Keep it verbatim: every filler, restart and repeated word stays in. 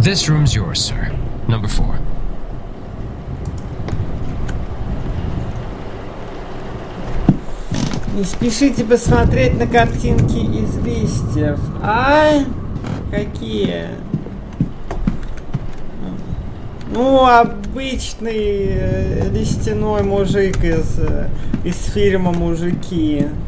This room's yours, sir. Number four. Не спешите посмотреть на картинки из листьев. А? Какие? Ну, обычный э, листяной мужик из, из фильма «Мужики».